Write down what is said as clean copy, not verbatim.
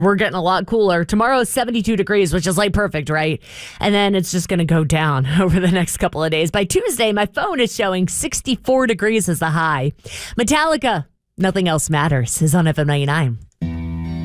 We're getting a lot cooler. Tomorrow is 72 degrees, which is like perfect, right? And then it's just going to go down over the next couple of days. By Tuesday, my phone is showing 64 degrees as the high. Metallica, Nothing Else Matters, is on FM 99.